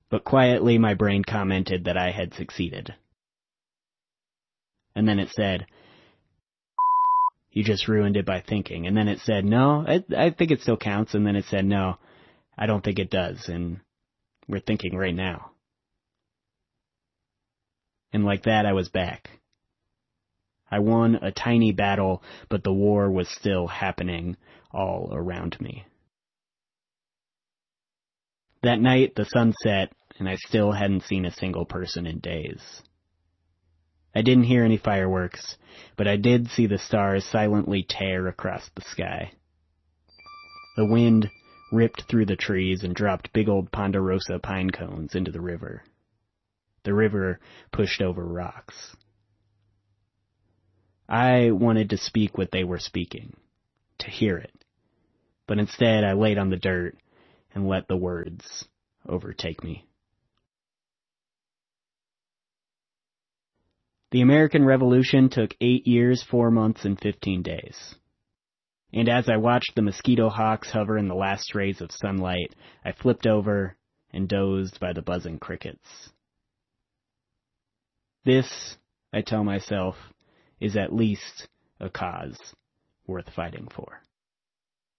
But quietly my brain commented that I had succeeded. And then it said, you just ruined it by thinking. And then it said, no, I think it still counts. And then it said, no, I don't think it does. And we're thinking right now. And like that, I was back. I won a tiny battle, but the war was still happening all around me. That night, the sun set, and I still hadn't seen a single person in days. I didn't hear any fireworks, but I did see the stars silently tear across the sky. The wind ripped through the trees and dropped big old ponderosa pine cones into the river. The river pushed over rocks. I wanted to speak what they were speaking, to hear it, but instead I laid on the dirt and let the words overtake me. The American Revolution took 8 years, 4 months, and 15 days. And as I watched the mosquito hawks hover in the last rays of sunlight, I flipped over and dozed by the buzzing crickets. This, I tell myself, is at least a cause worth fighting for.